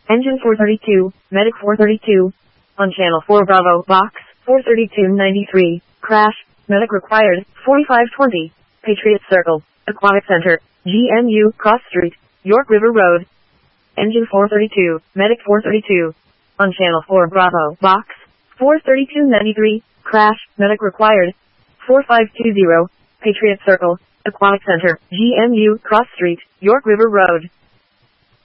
Engine 432, Medic 432. On Channel 4 Bravo, Box 43293. Crash, Medic required, 4520. Patriot Circle, Aquatic Center, GMU, Cross Street, York River Road. Engine 432, Medic 432. On Channel 4 Bravo, Box 43293. Crash, Medic required, 4520. Patriot Circle, Aquatic Center, GMU, Cross Street, York River Road.